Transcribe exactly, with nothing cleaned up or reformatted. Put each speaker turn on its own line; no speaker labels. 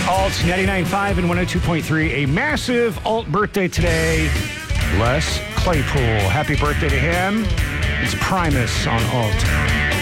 Alt ninety-nine point five and one oh two point three. A massive Alt birthday today. Les Claypool. Happy birthday to him. It's Primus on Alt.